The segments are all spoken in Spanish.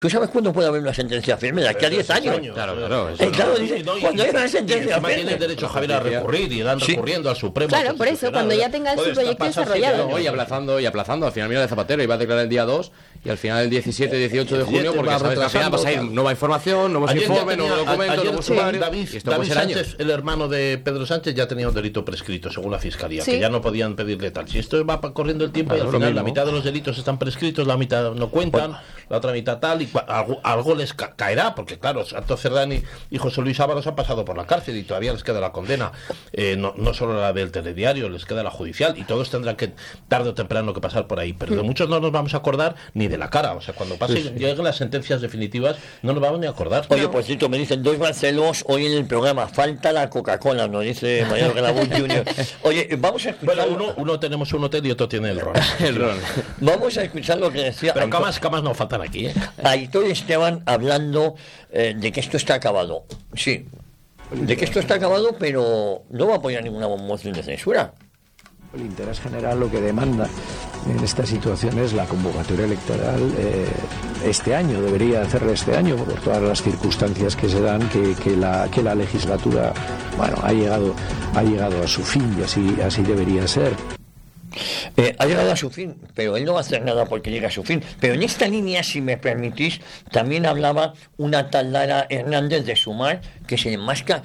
¿Tú sabes cuándo puede haber una sentencia firme? De aquí a 10 años. Claro. Claro, dice, cuando hay una sentencia firme. Tiene derecho Javier a recurrir y dan recurriendo al Supremo. Claro, por eso, cuando ya tenga su proyecto desarrollado. Y aplazando. Al final mira de Zapatero iba a declarar el día 2 y al final el 17, 18 de junio, porque sabes que al final vas a ir nueva información, nuevos informes, nuevos documentos, nuevos sumarios. David Sánchez, el hermano de Pedro Sánchez, ya tenía un delito prescrito, según la Fiscalía, que ya no podían pedirle tal. Si esto va corriendo el tiempo y al final la mitad de los delitos están prescritos, la mitad no cuentan, la otra mitad tal, y algo les caerá, porque claro, Santos Cerdán y José Luis Ábalos han pasado por la cárcel y todavía les queda la condena, no solo la del telediario, les queda la judicial, y todos tendrán que tarde o temprano que pasar por ahí, pero de muchos no nos vamos a acordar ni de la cara, o sea, cuando lleguen las sentencias definitivas no nos vamos ni a acordar. Oye, pues cierto, me dicen 2 Barcelos hoy en el programa, falta la Coca-Cola, nos dice Mariano Galabón Jr. Oye, vamos a escuchar... Bueno, uno tenemos un hotel y otro tiene el ron. Vamos a escuchar lo que decía... Pero camas no faltan aquí, Aitor Esteban hablando de que esto está acabado. Sí, de que esto está acabado, pero no va a apoyar ninguna moción de censura. El interés general lo que demanda en esta situación es la convocatoria electoral este año, debería hacerla este año por todas las circunstancias que se dan, que la legislatura, bueno, ha llegado a su fin y así debería ser. Ha llegado a su fin, pero él no va a hacer nada porque llegue a su fin. Pero en esta línea, si me permitís, también hablaba una tal Lara Hernández de Sumar, que se desmarca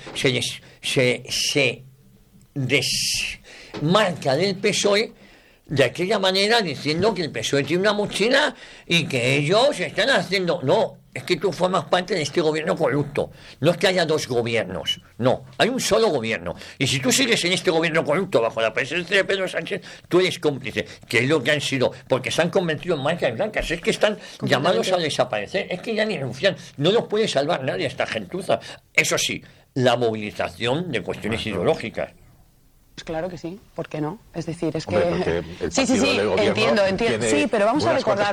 del PSOE de aquella manera, diciendo que el PSOE tiene una mochila y que ellos están haciendo... No, es que tú formas parte de este gobierno corrupto. No es que haya 2 gobiernos, no, hay un solo gobierno. Y si tú sigues en este gobierno corrupto bajo la presidencia de Pedro Sánchez, tú eres cómplice, que es lo que han sido, porque se han convertido en marcas blancas. Es que están llamados a desaparecer, es que ya ni renuncian, no los puede salvar nadie esta gentuza. Eso sí, la movilización de cuestiones ideológicas. Pues claro que sí, ¿por qué no? Es decir, es Hombre, que... Sí, entiendo. Sí, pero vamos a recordar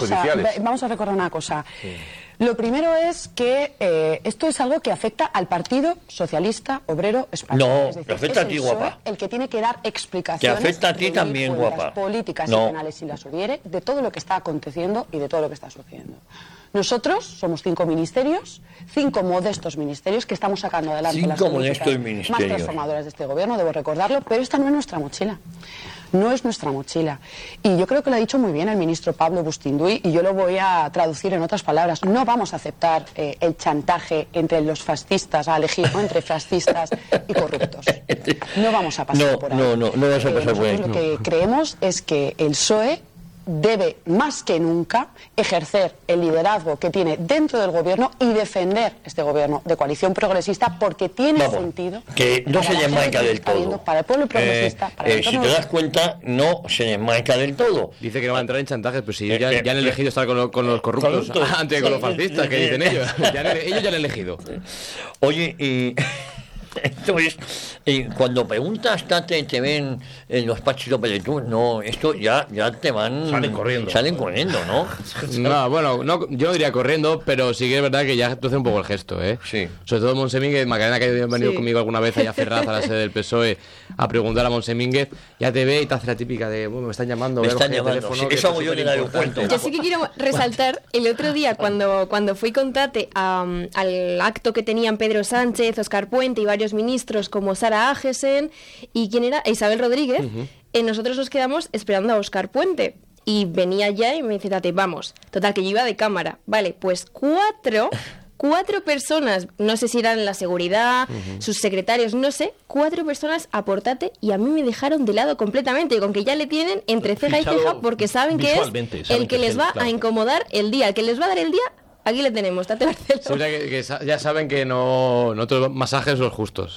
una cosa. Sí. Lo primero es que esto es algo que afecta al Partido Socialista Obrero Español. No, es decir, te afecta a ti, guapa. El que tiene que dar explicaciones... Te afecta a ti también, guapa. Políticas y penales, si las hubiere, de todo lo que está aconteciendo y de todo lo que está sucediendo. Nosotros somos 5 ministerios, 5 modestos ministerios que estamos sacando adelante las políticas más transformadoras de este gobierno, debo recordarlo, pero esta no es nuestra mochila. No es nuestra mochila. Y yo creo que lo ha dicho muy bien el ministro Pablo Bustinduy, y yo lo voy a traducir en otras palabras. No vamos a aceptar el chantaje entre los fascistas, a elegir, ¿no?, entre fascistas y corruptos. No vamos a pasar por ahí. No vas a pasar por ahí. Lo que creemos es que el PSOE debe más que nunca ejercer el liderazgo que tiene dentro del gobierno y defender este gobierno de coalición progresista, porque tiene sentido que no se desmarca del todo para el pueblo progresista, para el si te das cuenta, no se desmarca del todo. Dice que no va a entrar en chantajes, pero si ya han elegido estar con los corruptos antes con los fascistas, que dicen ellos. Ellos ya han elegido. Oye, y esto es, cuando preguntas, te ven en los Pachi López de Tours, no, esto ya te van... Salen corriendo, ¿no? No, bueno, no, yo no diría corriendo, pero sí que es verdad que ya te hace un poco el gesto, ¿eh? Sí. Sobre todo Monsemínguez, Macarena, que ha venido conmigo alguna vez allá a Ferraz, a la sede del PSOE, a preguntar a Monsemínguez, ya te ve y te hace la típica de, bueno, me están llamando, teléfono, sí, eso hago yo en el aeropuerto. Yo sí que quiero resaltar, el otro día cuando fui con Tate al acto que tenían Pedro Sánchez, Óscar Puente y varios ministros como Sara Agesen y ¿quién era? Isabel Rodríguez. Nosotros nos quedamos esperando a Óscar Puente y venía ya y me dice Tate, vamos, total que yo iba de cámara, vale, pues cuatro personas, no sé si eran la seguridad, sus secretarios, no sé, 4 personas a por Tate, y a mí me dejaron de lado completamente, con que ya le tienen entre ceja y ceja, porque saben que es el que les va a incomodar el día, el que les va a dar el día. Aquí le tenemos, Tate Barceló. Sí, que ya saben que no otros masajes son justos.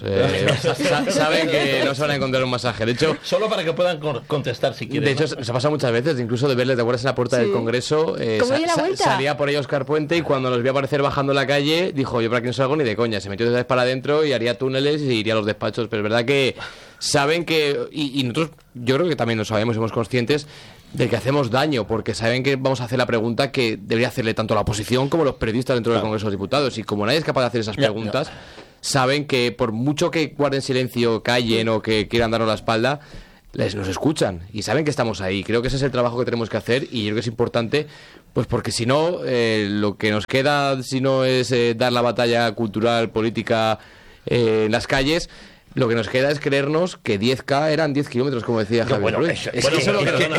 Saben que no se van a encontrar un masaje. De hecho, solo para que puedan contestar si quieren. De hecho, se ha pasado muchas veces, incluso de verles, ¿te acuerdas en la puerta del Congreso? Salía por ahí Óscar Puente y cuando los vio aparecer bajando la calle, dijo, yo por aquí no salgo ni de coña. Se metió desde para adentro y haría túneles y iría a los despachos. Pero es verdad que saben que... Y nosotros, yo creo que también lo sabemos, somos conscientes de que hacemos daño, porque saben que vamos a hacer la pregunta que debería hacerle tanto la oposición como los periodistas dentro del Congreso de los Diputados, y como nadie es capaz de hacer esas preguntas, saben que por mucho que guarden silencio, callen o que quieran darnos la espalda, nos escuchan y saben que estamos ahí. Creo que ese es el trabajo que tenemos que hacer y yo creo que es importante, pues porque si no, lo que nos queda, si no es dar la batalla cultural, política en las calles, lo que nos queda es creernos que 10K eran 10 kilómetros, como decía Javier Ruiz. Eso es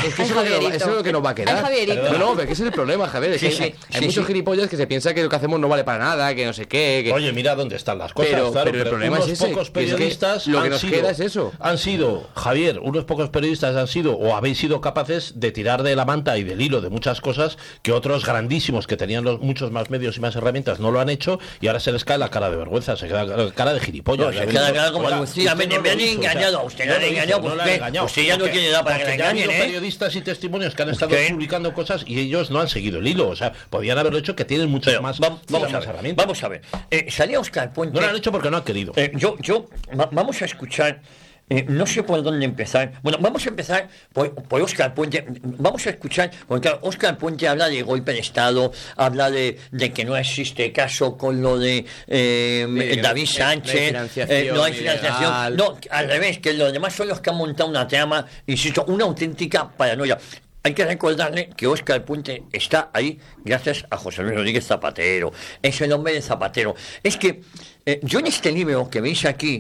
lo que nos va a quedar. No, pero que ese es el problema, Javier. Hay muchos gilipollas que se piensan que lo que hacemos no vale para nada, que no sé qué. Oye, mira dónde están las cosas. Pero el problema es ese. Pocos periodistas lo que nos queda es eso. Han sido, Javier, unos pocos periodistas han sido, o habéis sido capaces de tirar de la manta y del hilo de muchas cosas que otros grandísimos que tenían muchos más medios y más herramientas no lo han hecho y ahora se les cae la cara de vergüenza, se queda la cara de gilipollas. Se queda la cara como sí, me han engañado, usted no le ha engañado, usted ya no tiene nada para que le engañen, ¿eh? Periodistas y testimonios que han estado publicando cosas y ellos no han seguido el hilo, o sea, podían haberlo hecho, que tienen muchas más herramientas. Vamos a ver, salía Óscar Puente. No lo han hecho porque no han querido. Vamos a escuchar. No sé por dónde empezar. Bueno, vamos a empezar por Óscar Puente. Vamos a escuchar, porque claro, Óscar Puente habla de golpe de Estado, habla de que no existe caso con lo de David Sánchez, no hay financiación. No, al revés, que los demás son los que han montado una trama, insisto, una auténtica paranoia. Hay que recordarle que Óscar Puente está ahí gracias a José Luis Rodríguez Zapatero. Es el hombre de Zapatero. Es que yo en este libro que veis aquí,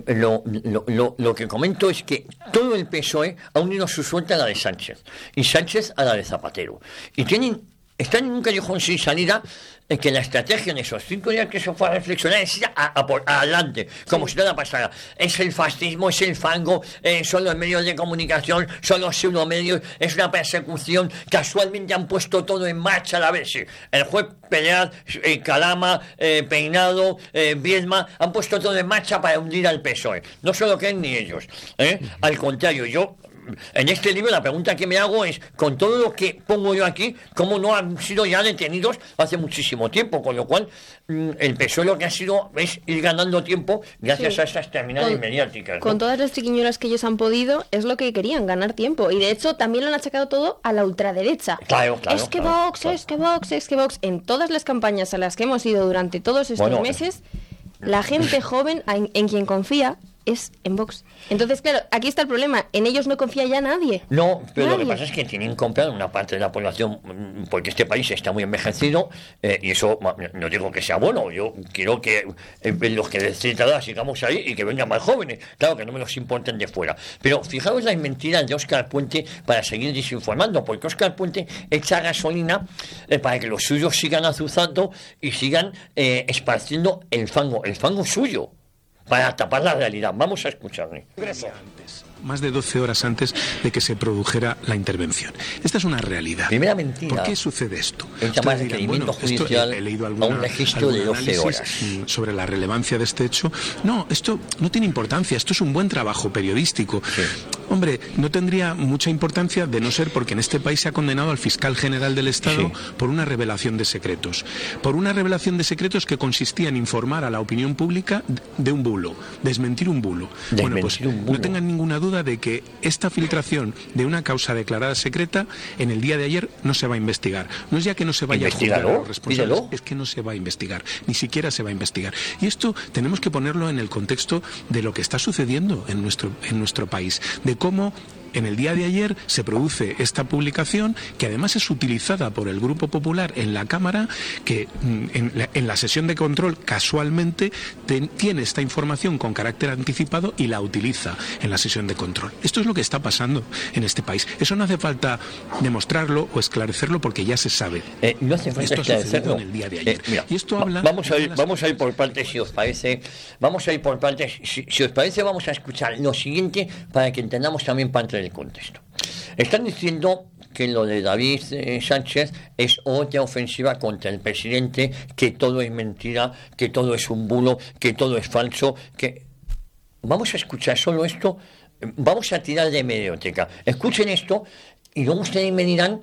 lo que comento es que todo el PSOE ha unido su suerte a la de Sánchez y Sánchez a la de Zapatero. Y están en un callejón sin salida, que la estrategia en esos 5 días que se fue a reflexionar es ir adelante, como si nada pasara. Es el fascismo, es el fango, son los medios de comunicación, son los pseudomedios, es una persecución. Casualmente han puesto todo en marcha a la vez. El juez Pelear, Calama, Peinado, Viedma, han puesto todo en marcha para hundir al PSOE. No se lo creen ni ellos. Al contrario, yo... En este libro la pregunta que me hago es, con todo lo que pongo yo aquí, ¿cómo no han sido ya detenidos hace muchísimo tiempo? Con lo cual, el PSOE lo que ha sido es ir ganando tiempo gracias a esas terminales mediáticas, ¿no? Con todas las triquiñuelas que ellos han podido, es lo que querían, ganar tiempo. Y de hecho también lo han achacado todo a la ultraderecha. Claro. Es que Vox. En todas las campañas a las que hemos ido durante todos estos meses, la gente joven en quien confía es en Vox. Entonces, claro, aquí está el problema. En ellos no confía ya nadie. No, pero lo que pasa es que tienen comprado una parte de la población, porque este país está muy envejecido, y eso no digo que sea bueno. Yo quiero que los que de sigamos ahí y que vengan más jóvenes. Claro, que no me los importen de fuera. Pero fijaos las mentiras de Óscar Puente para seguir desinformando, porque Óscar Puente echa gasolina para que los suyos sigan azuzando y sigan esparciendo el fango suyo, para tapar la realidad. Vamos a escucharle. Más de 12 horas antes de que se produjera la intervención. Esta es una realidad. Primera mentira. ¿Por qué sucede esto? Más requerimiento judicial he leído a un registro de 12 horas. Sobre la relevancia de este hecho. No, esto no tiene importancia. Esto es un buen trabajo periodístico. Sí. Hombre, no tendría mucha importancia de no ser porque en este país se ha condenado al fiscal general del Estado por una revelación de secretos. Por una revelación de secretos que consistía en informar a la opinión pública de un bulo, desmentir un bulo. No tengan ninguna duda de que esta filtración de una causa declarada secreta en el día de ayer no se va a investigar. No es ya que no se vaya a juzgar a los responsables, es que no se va a investigar, ni siquiera se va a investigar. Y esto tenemos que ponerlo en el contexto de lo que está sucediendo en nuestro país, de cómo en el día de ayer se produce esta publicación que además es utilizada por el Grupo Popular en la Cámara, que en la sesión de control casualmente tiene esta información con carácter anticipado y la utiliza en la sesión de control. Esto es lo que está pasando en este país. Eso no hace falta demostrarlo o esclarecerlo porque ya se sabe. No hace falta esclarecerlo en el día de ayer. Mira, y esto habla vamos a ir por partes, si os parece. Vamos a ir por partes. Si os parece, vamos a escuchar lo siguiente para que entendamos también parte del contexto. Están diciendo que lo de David Sánchez es otra ofensiva contra el presidente, que todo es mentira, que todo es un bulo, que todo es falso, que... Vamos a escuchar solo esto, vamos a tirar de hemeroteca. Escuchen esto y luego ustedes me dirán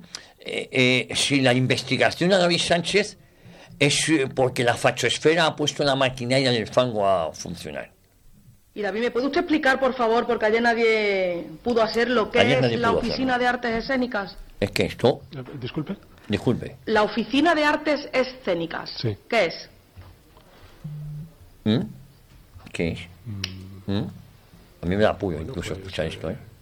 si la investigación a David Sánchez es porque la fachosfera ha puesto la maquinaria del fango a funcionar. Y David, ¿me puede usted explicar, por favor, porque ayer nadie pudo hacer lo que es la Oficina de Artes Escénicas? Es que esto... Disculpe. La Oficina de Artes Escénicas. Sí. ¿Qué es? ¿Qué es? A mí me da apuro incluso escuchar esto,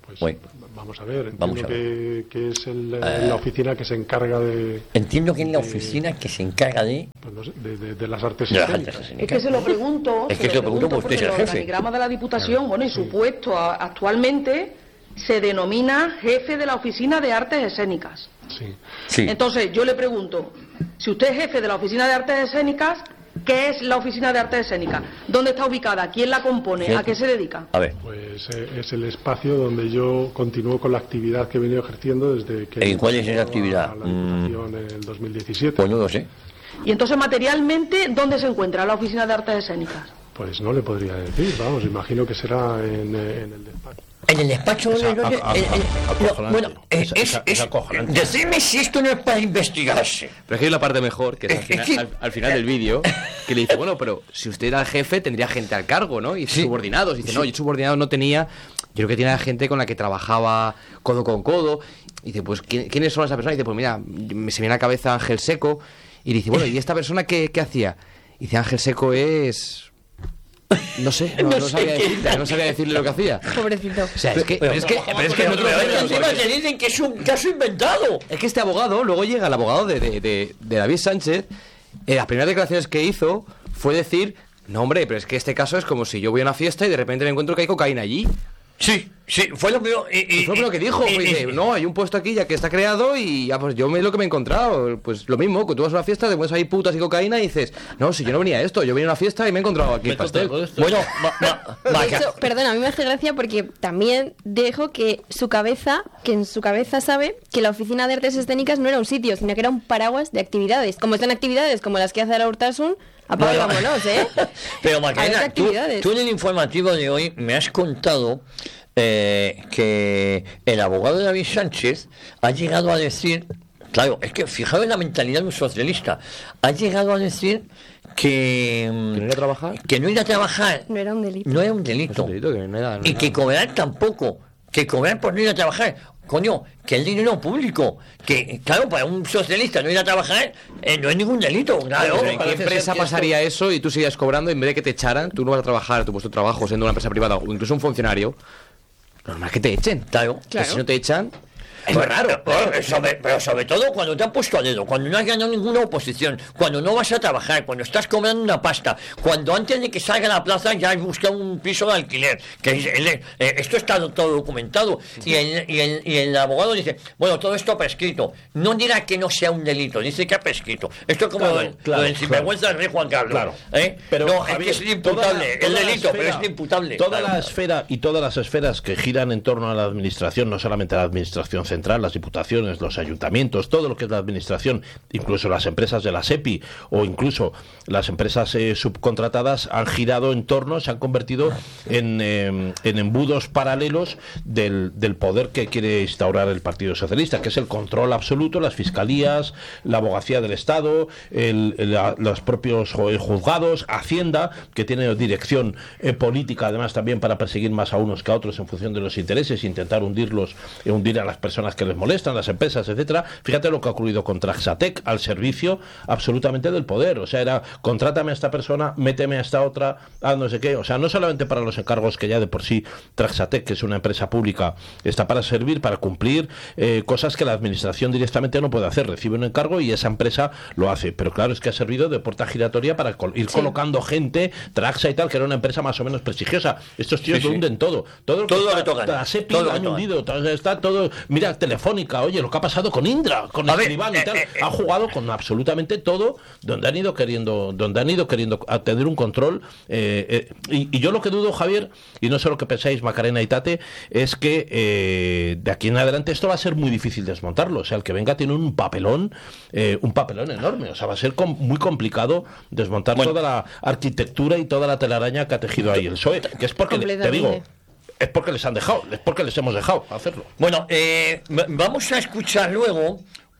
Pues bueno, vamos a ver, entiendo que es la oficina que se encarga de... Entiendo que es la oficina que se encarga de... Pues no sé, de las artes escénicas. Es que se lo pregunto, porque usted es el jefe. El organigrama de la Diputación, bueno, y su puesto actualmente se denomina jefe de la Oficina de Artes Escénicas. Sí. Entonces, yo le pregunto, si usted es jefe de la Oficina de Artes Escénicas, ¿qué es la Oficina de Artes Escénicas? ¿Dónde está ubicada? ¿Quién la compone? ¿A qué se dedica? A ver. Pues es el espacio donde yo continúo con la actividad que he venido ejerciendo desde que... ¿Y cuál es esa actividad? La Diputación en el 2017. Pues no lo sé. Y entonces, materialmente, ¿dónde se encuentra la Oficina de Artes Escénicas? Pues no le podría decir, vamos, imagino que será en el despacho. En el despacho bueno, decidme si esto no es para investigarse. Pero es que hay la parte mejor, que es al final del vídeo, que le dice, bueno, pero si usted era el jefe, tendría gente al cargo, ¿no? Y subordinados. Y dice, no, yo subordinado no tenía, yo creo que tenía gente con la que trabajaba codo con codo. Y dice, pues, ¿quiénes son esas personas? Y dice, pues mira, se me viene a la cabeza Ángel Seco. Y dice, bueno, ¿y esta persona qué hacía? Y dice, Ángel Seco es... No sé, no sabía decirle lo que hacía. Pobrecito. O sea, es que encima te dicen que es un caso inventado. Es que este abogado, luego llega el abogado de David Sánchez, las primeras declaraciones que hizo fue decir, no hombre, pero es que este caso es como si yo voy a una fiesta y de repente me encuentro que hay cocaína allí. Sí, fue lo primero. Fue lo que dijo. Dice, no, hay un puesto aquí ya que está creado y ya, pues yo me lo que me he encontrado. Pues lo mismo, que tú vas a una fiesta, te pones ahí putas y cocaína y dices, no, si yo no venía a esto, yo venía a una fiesta y me he encontrado aquí el pastel. Bueno, de hecho, perdona, a mí me hace gracia porque también dejo que en su cabeza sabe que la Oficina de Artes Escénicas no era un sitio, sino que era un paraguas de actividades. Como están actividades como las que hace la Urtasun, apaga y vámonos, ¿eh? Pero Macarena, tú en el informativo de hoy me has contado que el abogado de David Sánchez ha llegado a decir, claro, es que fijaos en la mentalidad de un socialista, ha llegado a decir que no ir a trabajar, no era un delito, y que cobrar tampoco, que cobrar por no ir a trabajar. Coño, que el dinero público, que claro, para un socialista no ir a trabajar no es ningún delito, claro. ¿En qué empresa pasaría eso y tú sigues cobrando y en vez de que te echaran, tú no vas a trabajar a tu puesto de trabajo siendo una empresa privada o incluso un funcionario? Normal que te echen. Claro. Si no te echan... Es muy raro, pero sobre todo cuando te han puesto a dedo, cuando no has ganado ninguna oposición, cuando no vas a trabajar, cuando estás cobrando una pasta, cuando antes de que salga a la plaza ya has buscado un piso de alquiler, esto está todo documentado, y el abogado dice, bueno, todo esto prescrito, no dirá que no sea un delito, dice que ha prescrito, esto es como lo del sinvergüenza del rey Juan Carlos, pero no, Javier, es que es imputable, el delito, pero es imputable. Toda la esfera y todas las esferas que giran en torno a la administración, no solamente la administración central, las diputaciones, los ayuntamientos, todo lo que es la administración, incluso las empresas de la SEPI o incluso las empresas subcontratadas han girado en torno, se han convertido en embudos paralelos del poder que quiere instaurar el Partido Socialista, que es el control absoluto, las fiscalías, la abogacía del Estado, los propios juzgados, Hacienda, que tiene dirección política además también para perseguir más a unos que a otros en función de los intereses, intentar hundir a las personas que les molestan, las empresas, etcétera. Fíjate lo que ha ocurrido con Traxatec, al servicio absolutamente del poder. O sea, era contrátame a esta persona, méteme a esta otra, haz no sé qué. O sea, no solamente para los encargos que ya de por sí Traxatec, que es una empresa pública, está para servir, para cumplir cosas que la administración directamente no puede hacer. Recibe un encargo y esa empresa lo hace. Pero claro, es que ha servido de puerta giratoria para ir colocando gente, Traxa y tal, que era una empresa más o menos prestigiosa. Estos tíos lo hunden todo. Todo lo que tocan. La SEPI lo han hundido. Está todo... Mira, Telefónica, oye, lo que ha pasado con Indra, con Escribano y tal, ha jugado con absolutamente todo, donde han ido queriendo tener un control, y yo lo que dudo, Javier, y no sé lo que pensáis Macarena y Tate, es que de aquí en adelante esto va a ser muy difícil desmontarlo. O sea, el que venga tiene un papelón enorme. O sea, va a ser muy complicado desmontar toda la arquitectura y toda la telaraña que ha tejido ahí el PSOE, que es porque, te digo, es porque les han dejado, es porque les hemos dejado hacerlo. Bueno, vamos a escuchar luego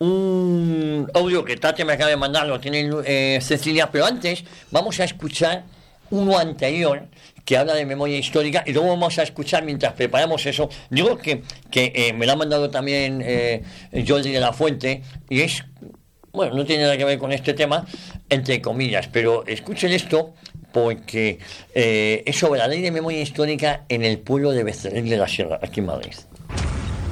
un audio que Tate me acaba de mandar, lo tiene Cecilia, pero antes vamos a escuchar uno anterior que habla de memoria histórica y luego vamos a escuchar mientras preparamos eso. Digo que me lo ha mandado también Jordi de la Fuente y es, bueno, no tiene nada que ver con este tema, entre comillas, pero escuchen esto porque es sobre la ley de memoria histórica en el pueblo de Becerril de la Sierra, aquí en Madrid.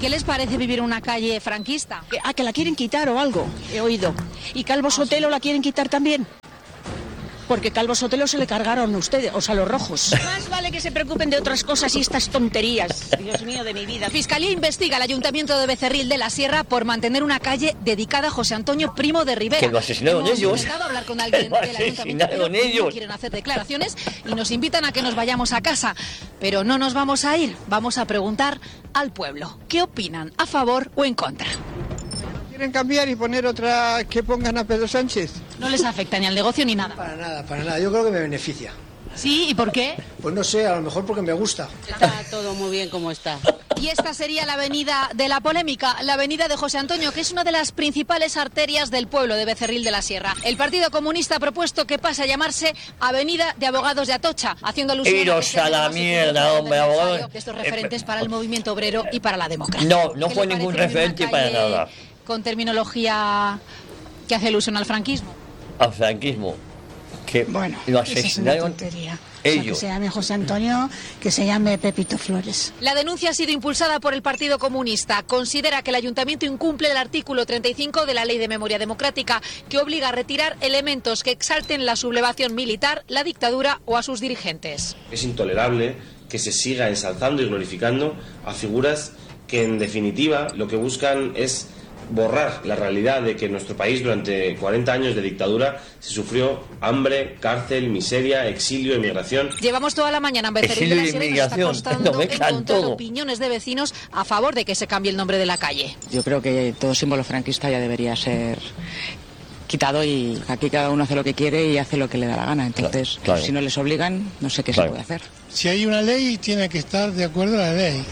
¿Qué les parece vivir en una calle franquista? Que la quieren quitar o algo, he oído. ¿Y Calvo Sotelo la quieren quitar también? Porque Calvo Sotelo se le cargaron a ustedes, o sea, los rojos. Más vale que se preocupen de otras cosas y estas tonterías. Dios mío, de mi vida. Fiscalía investiga al Ayuntamiento de Becerril de la Sierra por mantener una calle dedicada a José Antonio Primo de Rivera. Que lo asesinaron ellos. Hemos intentado hablar con alguien del Ayuntamiento, pero no quieren hacer declaraciones y nos invitan a que nos vayamos a casa. Pero no nos vamos a ir, vamos a preguntar al pueblo. ¿Qué opinan, a favor o en contra? ¿Quieren cambiar y poner otra que pongan a Pedro Sánchez? No les afecta ni al negocio ni nada. Para nada. Yo creo que me beneficia. ¿Sí? ¿Y por qué? Pues no sé, a lo mejor porque me gusta. Está todo muy bien como está. Y esta sería la avenida de la polémica, la avenida de José Antonio, que es una de las principales arterias del pueblo de Becerril de la Sierra. El Partido Comunista ha propuesto que pase a llamarse Avenida de Abogados de Atocha, haciendo alusión iros a la mierda, hombre, abogados. De estos referentes para el movimiento obrero y para la democracia. No fue ningún referente para nada. Con terminología que hace alusión al franquismo. Al franquismo. Que bueno, lo asesinaron ellos. O sea, que se llame José Antonio, que se llame Pepito Flores. La denuncia ha sido impulsada por el Partido Comunista. Considera que el Ayuntamiento incumple el artículo 35 de la Ley de Memoria Democrática, que obliga a retirar elementos que exalten la sublevación militar, la dictadura o a sus dirigentes. Es intolerable que se siga ensalzando y glorificando a figuras que, en definitiva, lo que buscan es borrar la realidad de que en nuestro país durante 40 años de dictadura se sufrió hambre, cárcel, miseria, exilio, emigración. Llevamos toda la mañana en Becerril de la Sierra y nos está costando encontrar opiniones de vecinos a favor de que se cambie el nombre de la calle. Yo creo que todo símbolo franquista ya debería ser quitado y aquí cada uno hace lo que quiere y hace lo que le da la gana. Entonces, claro. Si no les obligan, no sé qué se puede hacer. Si hay una ley, tiene que estar de acuerdo a la ley.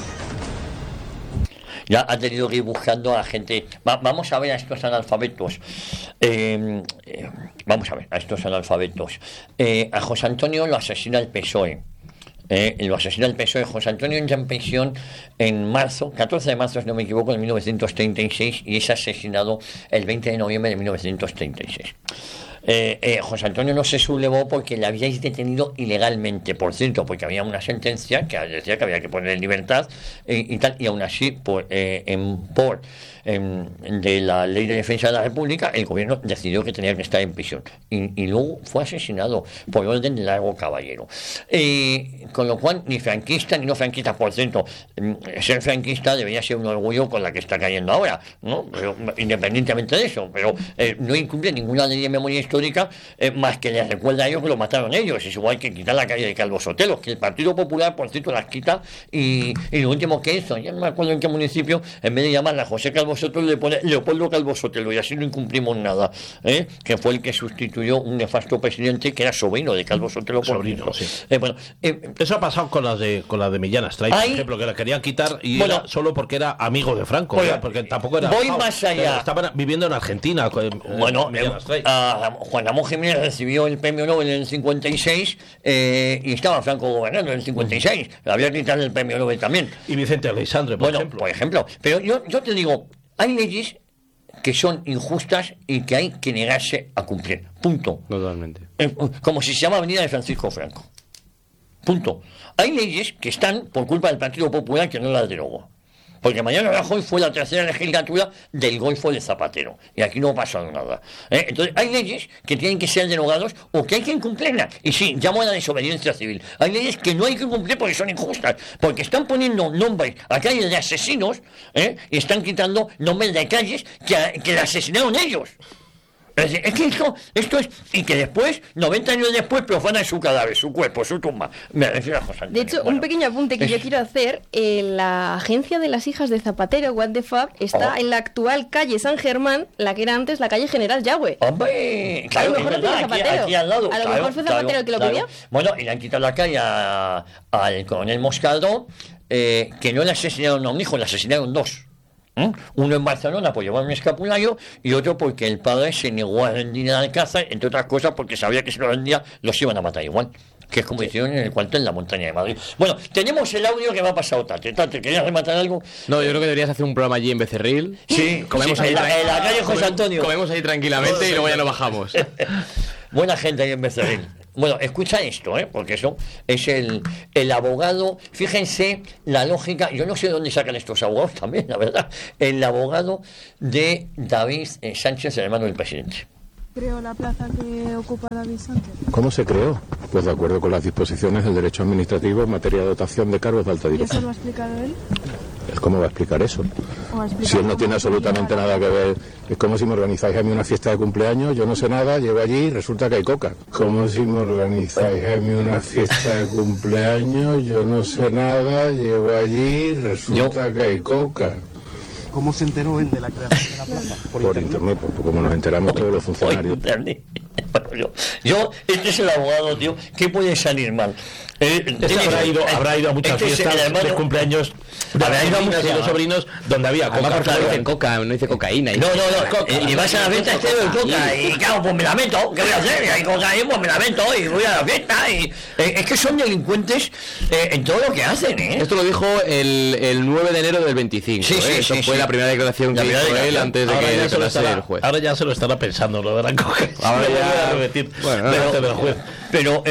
Ya ha tenido que ir buscando a gente. Vamos a ver a estos analfabetos. A José Antonio lo asesina el PSOE. Lo asesina el PSOE. José Antonio entra en prisión en marzo, 14 de marzo, si no me equivoco, de 1936, y es asesinado el 20 de noviembre de 1936. José Antonio no se sublevó porque le habíais detenido ilegalmente, por cierto, porque había una sentencia que decía que había que poner en libertad y tal, y aún así, de la Ley de Defensa de la República, el gobierno decidió que tenía que estar en prisión y luego fue asesinado por orden de Largo Caballero, con lo cual ni franquista ni no franquista, por cierto, ser franquista debería ser un orgullo con la que está cayendo ahora, ¿no? Pero, independientemente de eso, pero no incumple ninguna ley de memoria histórica, más que les recuerda a ellos que lo mataron ellos. Es igual que quitar la calle de Calvo Sotelo, que el Partido Popular, por cierto, las quita, y lo último que hizo, ya no me acuerdo en qué municipio, en vez de llamarla José Calvo Sotelo, le pone Leopoldo Calvo Sotelo, y así no incumplimos nada, que fue el que sustituyó un nefasto presidente que era sobrino de Calvo Sotelo. Sobrino, sí. Eso ha pasado con la de Millán Astray, por ejemplo, que la querían quitar y era solo porque era amigo de Franco, porque tampoco era. Voy más allá. Estaban viviendo en Argentina. Juan Ramón Jiménez recibió el premio Nobel en el 56 y estaba Franco gobernando en el 56. Le había quitado el premio Nobel también. Y Vicente Aleixandre, por ejemplo. Pero yo te digo, hay leyes que son injustas y que hay que negarse a cumplir. Punto. Totalmente. Como si se llama Avenida de Francisco Franco. Punto. Hay leyes que están por culpa del Partido Popular que no las derogó. Porque Mariano Rajoy fue la tercera legislatura del Golfo de Zapatero. Y aquí no ha pasado nada. Entonces, hay leyes que tienen que ser derogadas o que hay que incumplirlas. Y sí, llamo a la desobediencia civil. Hay leyes que no hay que cumplir porque son injustas. Porque están poniendo nombres a calles de asesinos, y están quitando nombres de calles que le asesinaron ellos. Es que esto es. Y que después, 90 años después, profanan su cadáver, su cuerpo, su tumba. Me refiero a José Antonio. De hecho, un pequeño apunte que yo quiero hacer: la agencia de las hijas de Zapatero, What the Fuck, está en la actual calle San Germán, la que era antes la calle General Yagüe. ¡Hombre! Claro, a lo mejor Zapatero. Aquí al lado. A lo mejor fue Zapatero el que lo pidió. Bueno, y le han quitado la calle al coronel Moscardó, que no le asesinaron a un hijo, le asesinaron dos. Uno en Barcelona por llevar un escapulario y otro porque el padre se negó a rendir el Alcázar, entre otras cosas porque sabía que si lo rendía los iban a matar igual, que es como hicieron en el cuartel en la montaña de Madrid. Bueno, tenemos el audio que va a pasar. Tate, ¿querías rematar algo? No, yo creo que deberías hacer un programa allí en Becerril. Sí, comemos ahí en la calle José Antonio. Comemos ahí tranquilamente y luego ya nos bajamos. Buena gente ahí en Becerril. Bueno, escucha esto, porque eso es el abogado. Fíjense la lógica. Yo no sé dónde sacan estos abogados también, la verdad. El abogado de David Sánchez, el hermano del presidente. ¿Creó la plaza que ocupa David Sánchez? ¿Cómo se creó? Pues de acuerdo con las disposiciones del derecho administrativo en materia de dotación de cargos de alta dirección. ¿Y eso lo ha explicado él? ¿Cómo va a explicar eso? Si él no tiene absolutamente nada que ver. Es como si me organizáis a mí una fiesta de cumpleaños, yo no sé nada, llego allí y resulta que hay coca. Como si me organizáis a mí una fiesta de cumpleaños, yo no sé nada, llego allí y resulta que hay coca. ¿Cómo se enteró él de la creación de la plaza? Por internet, pues como nos enteramos todos los funcionarios. Yo, este es el abogado, tío, ¿qué puede salir mal? Habrá ido a muchas fiestas de cumpleaños de los sobrinos donde había coca. No dice cocaína. No, y vas a la fiesta de coca y claro, pues me lamento, ¿qué voy a hacer? Y hay coca ahí, pues me lamento y voy a la fiesta. Y es que son delincuentes en todo lo que hacen, Esto lo dijo el 9 de enero del 25. Eso fue la primera declaración que hizo él antes de que declarase el juez. Ahora ya se lo estará pensando, lo de la coca. Ahora ya repetir. Pero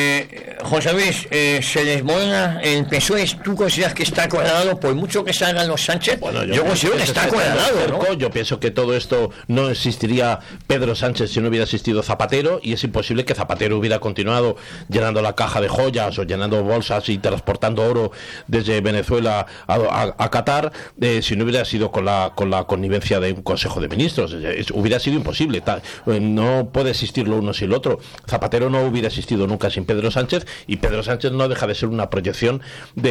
José Luis, se desmorona el PSOE. ¿Tú consideras que está acorralado por mucho que salgan los Sánchez? Bueno, yo considero que está acorralado, ¿no? Yo pienso que todo esto no existiría Pedro Sánchez si no hubiera existido Zapatero, y es imposible que Zapatero hubiera continuado llenando la caja de joyas o llenando bolsas y transportando oro desde Venezuela a Qatar si no hubiera sido con la connivencia de un Consejo de Ministros. Hubiera sido imposible. No puede existir lo uno sin lo otro. Zapatero no hubiera existido nunca sin Pedro Sánchez, y Pedro Sánchez no deja de ser una proyección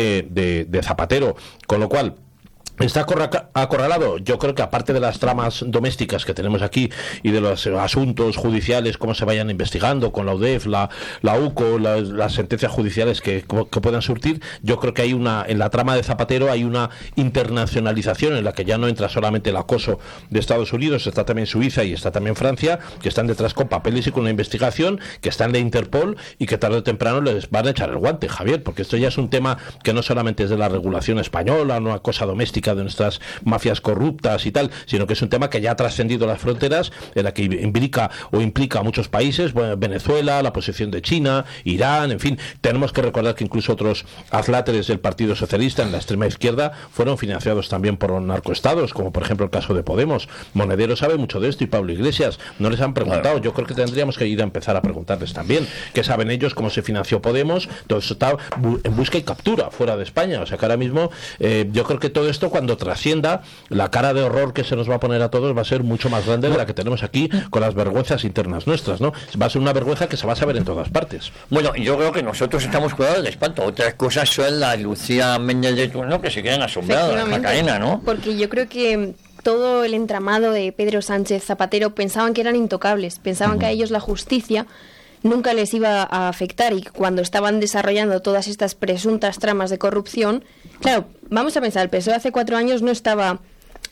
de Zapatero, con lo cual ¿está acorralado? Yo creo que aparte de las tramas domésticas que tenemos aquí y de los asuntos judiciales, cómo se vayan investigando con la UDEF, la UCO, las sentencias judiciales que puedan surtir, yo creo que hay en la trama de Zapatero hay una internacionalización en la que ya no entra solamente el acoso de Estados Unidos, está también Suiza y está también Francia, que están detrás con papeles y con una investigación, que está en la Interpol y que tarde o temprano les van a echar el guante, Javier, porque esto ya es un tema que no solamente es de la regulación española, una cosa doméstica de nuestras mafias corruptas y tal, sino que es un tema que ya ha trascendido las fronteras, en la que implica a muchos países, Venezuela, la posición de China, Irán, en fin. Tenemos que recordar que incluso otros atláteres del Partido Socialista en la extrema izquierda fueron financiados también por narcoestados, como por ejemplo el caso de Podemos. Monedero sabe mucho de esto y Pablo Iglesias. No les han preguntado. Yo creo que tendríamos que ir a empezar a preguntarles también qué saben ellos, cómo se financió Podemos. Todo eso está en busca y captura fuera de España. O sea que ahora mismo yo creo que todo esto, cuando trascienda, la cara de horror que se nos va a poner a todos va a ser mucho más grande de la que tenemos aquí con las vergüenzas internas nuestras, ¿no? Va a ser una vergüenza que se va a saber en todas partes. Bueno, yo creo que nosotros estamos cuidados de espanto. Otras cosas son la Lucía Méndez de turno, que se quedan asombradas, la cadena, ¿no? Porque yo creo que todo el entramado de Pedro Sánchez Zapatero pensaban que eran intocables, pensaban que a ellos la justicia nunca les iba a afectar, y cuando estaban desarrollando todas estas presuntas tramas de corrupción, claro, vamos a pensar, el PSOE hace 4 años no estaba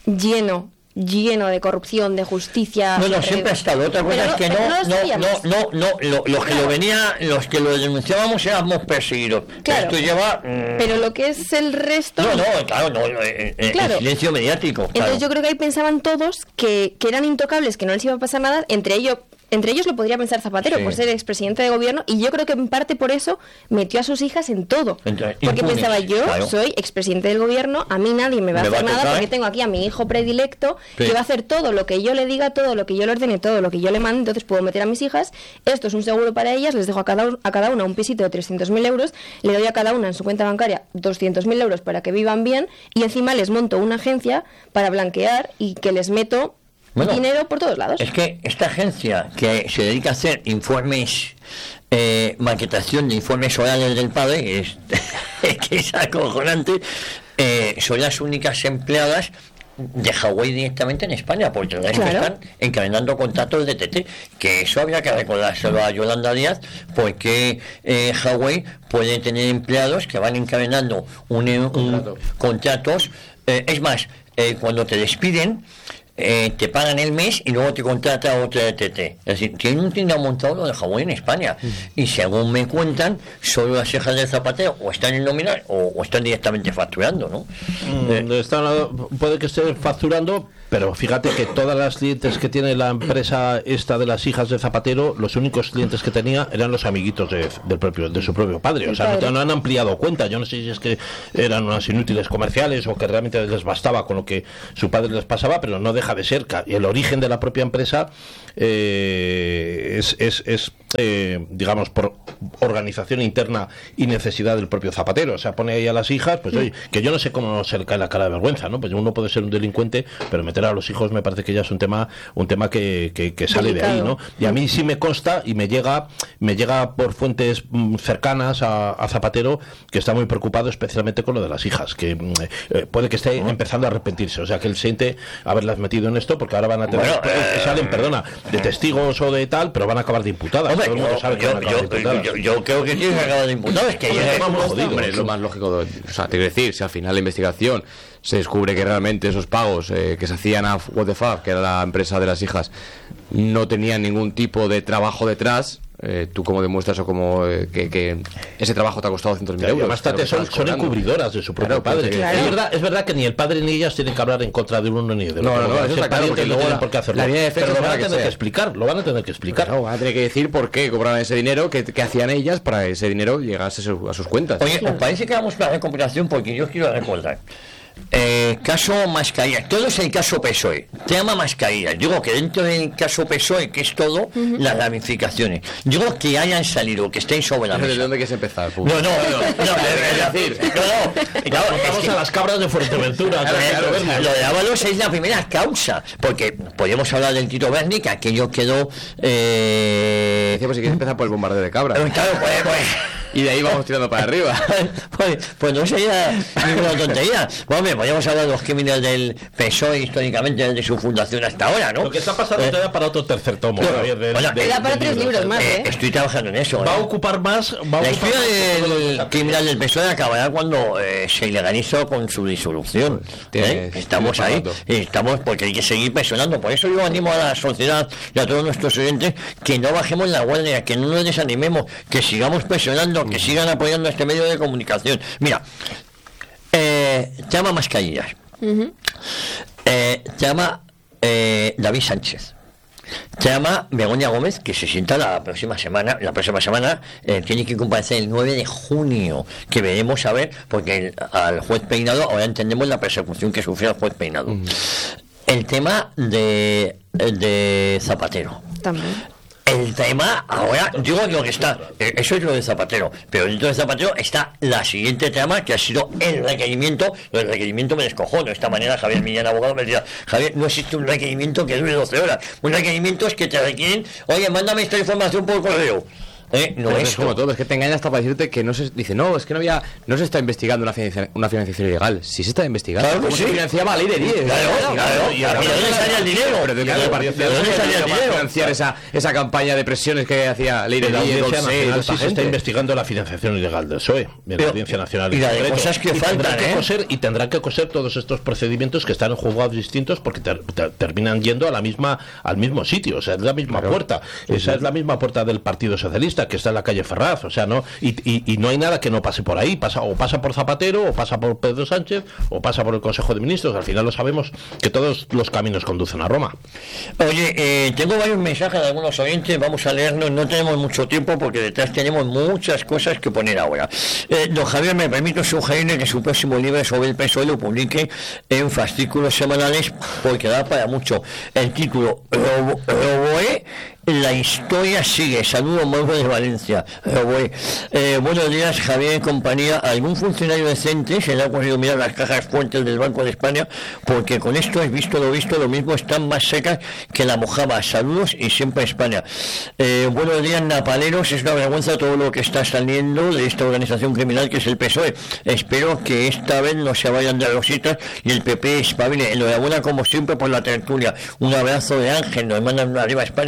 lleno de corrupción, de justicia. No, siempre ha estado. Otra cosa es que los que lo denunciábamos éramos perseguidos. Claro, esto lleva... pero lo que es el resto... El silencio mediático. Claro. Entonces yo creo que ahí pensaban todos que eran intocables, que no les iba a pasar nada, entre ellos lo podría pensar Zapatero, por ser expresidente de gobierno, y yo creo que en parte por eso metió a sus hijas en todo. Porque pensaba, yo soy expresidente del gobierno, a mí nadie me va a hacer nada, porque tengo aquí a mi hijo predilecto, que va a hacer todo lo que yo le diga, todo lo que yo le ordene, todo lo que yo le mande, entonces puedo meter a mis hijas, esto es un seguro para ellas, les dejo a cada una un pisito de 300.000 euros, le doy a cada una en su cuenta bancaria 200.000 euros para que vivan bien, y encima les monto una agencia para blanquear y que les meto dinero por todos lados. Es que esta agencia que se dedica a hacer informes, maquetación de informes orales del padre, que es acojonante, son las únicas empleadas de Huawei directamente en España, porque el resto están encadenando contratos de TT, que eso habría que recordárselo a Yolanda Díaz, porque Huawei puede tener empleados que van encadenando contratos, es más, cuando te despiden, te pagan el mes y luego te contrata otra ETT. Es decir, tienen un tienda montado lo de Hawái en España. Y según me cuentan, solo las hijas del Zapatero o están en nominal o están directamente facturando, ¿no? Puede que esté facturando, pero fíjate que todas las clientes que tiene la empresa esta de las hijas de Zapatero, los únicos clientes que tenía eran los amiguitos de su propio padre. O sea, no han ampliado cuenta. Yo no sé si es que eran unas inútiles comerciales o que realmente les bastaba con lo que su padre les pasaba, pero no deja de ser el origen de la propia empresa. Digamos, por organización interna y necesidad del propio Zapatero. O sea, pone ahí a las hijas, pues oye, que yo no sé cómo se le cae la cara de vergüenza, ¿no? Pues uno puede ser un delincuente, pero meter a los hijos me parece que ya es un tema que sale de ahí, ¿no? Y a mí sí me consta y me llega por fuentes cercanas a Zapatero, que está muy preocupado especialmente con lo de las hijas, que puede que esté empezando a arrepentirse. O sea, que él siente haberlas metido en esto, porque ahora van a tener salen, de testigos o de tal, pero van a acabar de imputadas. Hombre, todo el mundo sabe que van a acabar de imputadas. Yo creo que tienen que acabar de imputadas, que es lo más lógico. O sea, te quiero decir, si al final la investigación se descubre que realmente esos pagos que se hacían a What the Fuck, que era la empresa de las hijas, no tenían ningún tipo de trabajo detrás, tú cómo demuestras o cómo que ese trabajo te ha costado 200.000 euros. Además, son encubridoras de su propio padre. Claro. Es verdad que ni el padre ni ellas tienen que hablar en contra de uno ni de otro. No, eso está claro, porque no tienen por qué hacerlo. Pero lo van a tener que explicar, Claro, van a tener que decir por qué cobraban ese dinero, qué hacían ellas para que ese dinero llegase a sus cuentas. Oye, ¿os parece que vamos para la recuperación? Porque yo quiero recordar. Caso Mascarillas, todo es el caso PSOE, tema Mascarillas. Digo que dentro del caso PSOE, que es todo, las ramificaciones. Digo que hayan salido, que estén sobre la mesa. ¿De dónde quieres empezar? No, vamos a las cabras de Fuerteventura. Lo de Ábalos es la primera causa, porque podemos hablar del Tito Berni, que aquello quedó. Decíamos, si quieres empezar por el bombardeo de cabras. Claro, pues. Y de ahí vamos tirando para arriba. pues no sería ninguna tontería. Hombre, podríamos hablar de los crímenes del PSOE históricamente desde su fundación hasta ahora, ¿no? Lo que está pasando todavía para otro tercer tomo. Queda para 3 libros más, Estoy trabajando en eso. Va a ocupar más. La historia del criminal del PSOE acabará cuando se ilegalizó con su disolución. Estamos ahí. Estamos porque hay que seguir presionando. Por eso yo animo a la sociedad y a todos nuestros oyentes que no bajemos la guardia, que no nos desanimemos, que sigamos presionando, que sigan apoyando este medio de comunicación. Mira, llama Mascarillas, llama David Sánchez, llama Begoña Gómez, que se sienta la próxima semana. Tiene que comparecer el 9 de junio, que veremos a ver, porque al juez Peinado ahora entendemos la persecución que sufrió el juez Peinado. El tema de Zapatero también. El tema, ahora, digo lo que está, eso es lo de Zapatero, pero dentro de Zapatero está la siguiente trama, que ha sido el requerimiento. El requerimiento me descojono. Esta manera Javier Millán, abogado, me decía: Javier, no existe un requerimiento que dure 12 horas. Un requerimiento es que te requieren, oye, mándame esta información por correo. No es como todo, es que te engañas hasta para decirte que no se dice, no, es que no se está investigando una financiación ilegal. Sí se está investigando. Claro, ¿cómo se financiaba la ley de 10? Claro. ¿Y de dónde salía el dinero? Pero ¿de dónde salía el dinero? Financiar esa campaña de presiones que hacía ley de 10? Sí se está investigando la financiación ilegal del PSOE, de la Audiencia Nacional. Y de cosas que faltan, y tendrán que coser todos estos procedimientos que están en juzgados distintos, porque terminan yendo al mismo sitio. O sea, es la misma puerta. Esa es la misma puerta del Partido Socialista, que está en la calle Ferraz, o sea, no, y no hay nada que no pase por ahí, pasa por Zapatero, o pasa por Pedro Sánchez, o pasa por el Consejo de Ministros. Al final lo sabemos que todos los caminos conducen a Roma. Oye, tengo varios mensajes de algunos oyentes, vamos a leernos, no tenemos mucho tiempo porque detrás tenemos muchas cosas que poner ahora. Don Javier, me permito sugerirle que su próximo libro sobre el PSOE lo publique en fascículos semanales, porque da para mucho. El título, Roboé, la historia sigue. Saludos, Mauro de Valencia. Buenos días, Javier y compañía. ¿Algún funcionario decente se le ha ocurrido mirar las cajas fuertes del Banco de España? Porque con esto he visto lo mismo, están más secas que la mojama. Saludos y siempre España. Buenos días, napaleros. Es una vergüenza todo lo que está saliendo de esta organización criminal que es el PSOE. Espero que esta vez no se vayan de rositas y el PP espabile. Enhorabuena como siempre por la tertulia. Un abrazo de Ángel, nos mandan una arriba a España también.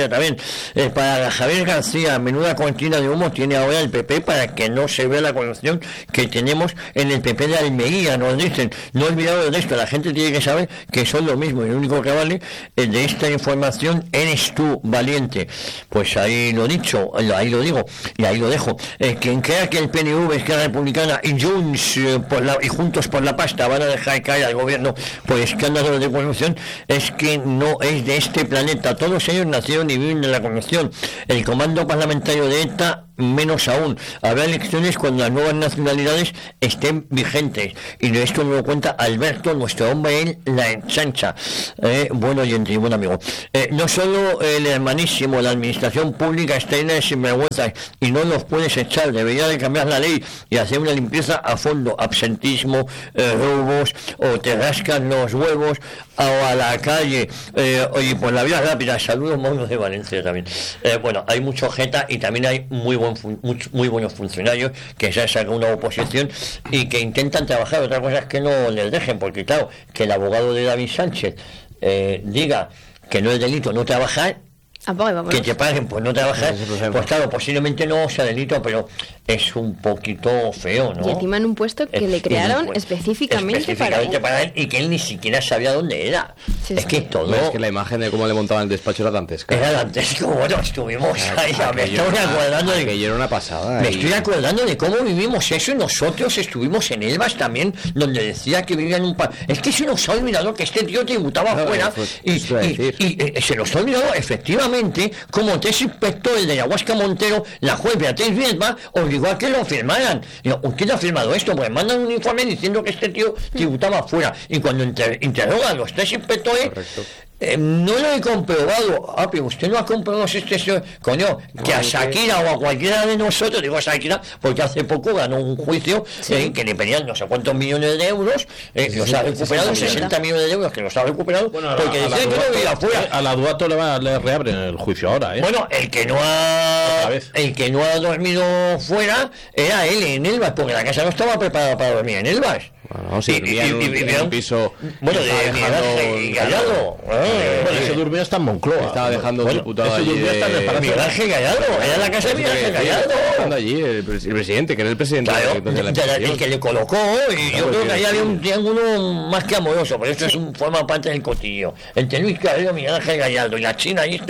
Para Javier García, menuda cortina de humo tiene ahora el PP para que no se vea la corrupción que tenemos en el PP de Almería, nos dicen. No olvidado de esto, la gente tiene que saber que son lo mismo y lo único que vale de esta información eres tú, valiente. Pues ahí lo dicho, ahí lo digo y ahí lo dejo. Quien crea que el PNV, Esquerra Republicana y Junts y Juntos por la Pasta van a dejar caer al gobierno por escándalos de corrupción, es que no es de este planeta. Todos ellos nacieron y viven de la corrupción. El comando parlamentario de ETA menos aún. Habrá elecciones cuando las nuevas nacionalidades estén vigentes, y de esto nos lo cuenta Alberto, nuestro hombre en la ensancha, buen oyente y buen amigo. No solo el hermanísimo, la administración pública está llena de sinvergüenzas y no los puedes echar, debería de cambiar la ley y hacer una limpieza a fondo. Absentismo, robos, o te rascas los huevos o a la calle, oye, por la vía rápida. Saludos, monos de Valencia también. Bueno, hay mucho jeta y también hay muy buenos funcionarios que se han sacado una oposición y que intentan trabajar. Otra cosa es que no les dejen, porque claro, que el abogado de David Sánchez diga que no es delito no trabajar, que te paguen por no trabajar, pues claro, posiblemente no sea delito, pero es un poquito feo, ¿no? Y encima en un puesto que le crearon específicamente para él, y que él ni siquiera sabía dónde era. Sí, es que todo... Es que la imagen de cómo le montaban el despacho era dantesca. Era dantesco. Bueno, estuvimos ahí, me estoy acordando de... Que era una pasada. Me estoy acordando de cómo vivimos eso, y nosotros estuvimos en Elvas también, donde decía que vivía en un... Es que se nos ha olvidado que este tío tributaba afuera, y se nos ha olvidado, efectivamente, como tres inspectores de Ayahuasca Montero, la juez Beatriz Viedma obligó a que lo firmaran. ¿Usted ha firmado esto? Pues mandan un informe diciendo que este tío tributaba afuera, y cuando interrogan a los tres inspectores, no lo he comprobado. Pero usted no ha comprobado coño, que a Shakira o a cualquiera de nosotros, digo a Shakira porque hace poco ganó un juicio que le pedían no sé cuántos millones de euros, los ha recuperado, 60 millones de euros que los ha recuperado, porque decían que no vivía afuera. A la Duato le reabren el juicio ahora, Bueno, el que no ha dormido fuera era él en Elvas, porque la casa no estaba preparada para dormir en Elvas. Bueno, sí, en un piso. Bueno, de Miguel Gallardo. Bueno, se durmió hasta en Moncloa. Estaba dejando diputado allí. Miguel Ángel Gallardo, era la casa de Miguel Ángel Gallardo. Allí el presidente, que era el presidente. El que le colocó, y yo creo que ahí había un triángulo más que amoroso, pero esto forma parte del cotillo. Entre Luis Carrero, Miguel Ángel Gallardo y la China y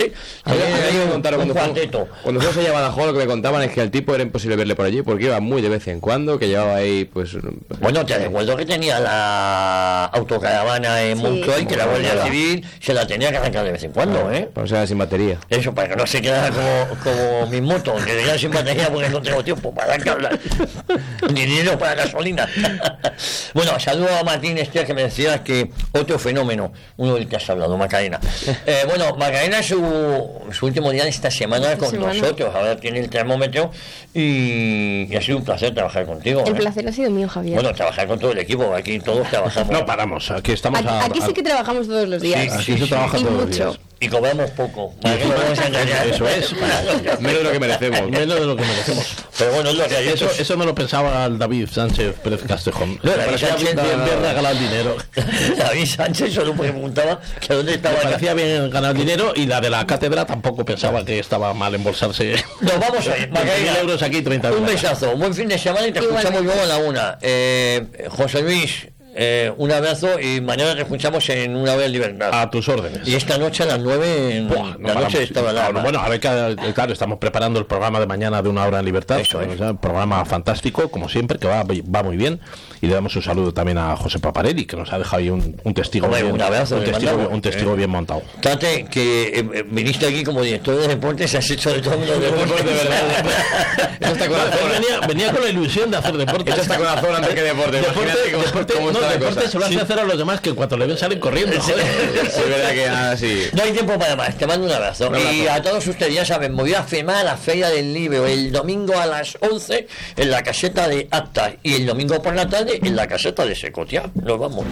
cuando fuimos a Badajoz, lo que me contaban es que al tipo era imposible verle por allí, porque iba muy de vez en cuando, que llevaba ahí, pues... Bueno, te recuerdo que tenía la autocaravana en Montoy, que la Guardia Civil se la tenía que arrancar de vez en cuando, O sea, sin batería. Eso, para que no se quedara como mi moto, que se quedara sin batería porque no tengo tiempo para arrancarla. Ni dinero para gasolina. Bueno, saludo a Martín Estier, que me decía que otro fenómeno, uno del que has hablado, Macarena. Bueno, Macarena es su último día de esta semana con nosotros. Ahora tiene el termómetro y ha sido un placer trabajar contigo. El placer ha sido mío, Javier. Bueno, trabajar con todo el equipo, aquí todos trabajamos. No paramos, aquí estamos. Aquí sí que trabajamos todos los días. Sí, se trabaja todos los días. Y cobramos poco. ¿Para qué nos vamos a engañar? Eso es. Menos de lo que merecemos. Menos de lo que merecemos. Pero bueno, es lo que hay. Eso no lo pensaba el David Sánchez Pérez Castejón. No, David Sánchez bien regalar dinero. David Sánchez solo preguntaba que dónde estaba. Me parecía bien ganar dinero, y la de la cátedra tampoco pensaba que estaba mal embolsarse. Nos vamos a ir. 20.000 euros aquí, 30 Un besazo, un buen fin de semana y te escuchamos luego a la 1. José Luis, un abrazo, y mañana te escuchamos en Una Hora en Libertad. A tus órdenes. Y esta noche a las 9 la noche estaba la... Bueno, a ver, claro, estamos preparando el programa de mañana de Una Hora en Libertad. Eso es. Un programa fantástico, como siempre, que va muy bien. Y le damos un saludo también a José Paparelli, que nos ha dejado ahí un testigo, un testigo bien montado. Tate, que viniste aquí como director de deportes, has hecho de todo el mundo de deportes, de verdad. Venía con la ilusión de hacer deportes. Eso está corazón antes que deporte. Deporte se lo hace hacer a los demás, que cuando le ven salen corriendo. Sí, es verdad que así. No hay tiempo para más, te mando un abrazo. Y a todos ustedes, ya saben, me voy a firmar a la Feria del Libro el domingo a las 11 en la caseta de Actas, y el domingo por la tarde en la caseta de Secotia. Nos vamos.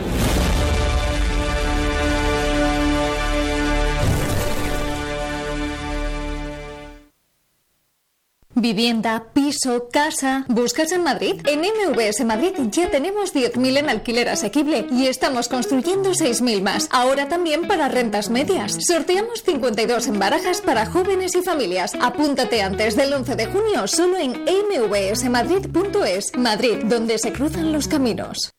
Vivienda, piso, casa. ¿Buscas en Madrid? En MVS Madrid ya tenemos 10.000 en alquiler asequible y estamos construyendo 6.000 más. Ahora también para rentas medias. Sorteamos 52 en barajas para jóvenes y familias. Apúntate antes del 11 de junio solo en mvsmadrid.es. Madrid, donde se cruzan los caminos.